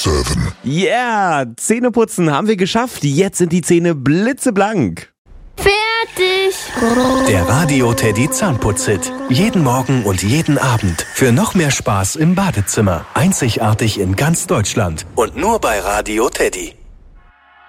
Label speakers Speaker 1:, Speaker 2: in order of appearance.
Speaker 1: 24/7.
Speaker 2: Yeah, Zähneputzen haben wir geschafft. Jetzt sind die Zähne blitzeblank.
Speaker 3: Fertig.
Speaker 4: Der Radio Teddy Zahnputzhit. Jeden Morgen und jeden Abend. Für noch mehr Spaß im Badezimmer. Einzigartig in ganz Deutschland. Und nur bei Radio Teddy.